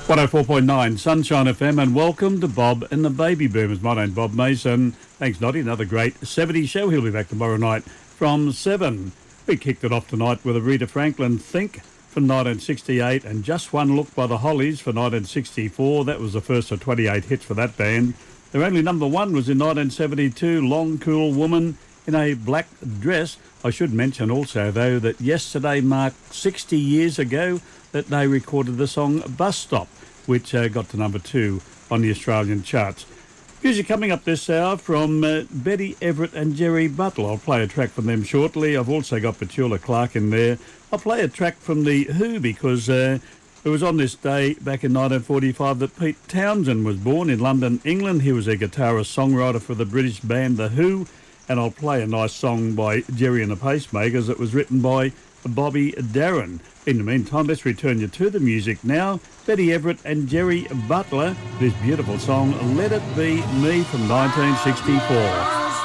104.9 Sunshine FM, and welcome to Bob and the Baby Boomers. My name's Bob Mason. Thanks, Noddy. Another great 70s show. He'll be back tomorrow night from 7. We kicked it off tonight with Aretha Franklin, Think, from 1968, and Just One Look by the Hollies for 1964. That was the first of 28 hits for that band. Their only number one was in 1972, Long Cool Woman in a Black Dress. I should mention also, though, that yesterday marked 60 years ago that they recorded the song Bus Stop, which got to number 2 on the Australian charts. Music coming up this hour from Betty Everett and Jerry Butler. I'll play a track from them shortly. I've also got Petula Clark in there. I'll play a track from The Who because it was on this day back in 1945 that Pete Townsend was born in London, England. He was a guitarist-songwriter for the British band The Who. And I'll play a nice song by Jerry and the Pacemakers that was written by Bobby Darin. In the meantime, let's return you to the music now. Betty Everett and Jerry Butler, this beautiful song, Let It Be Me from 1964.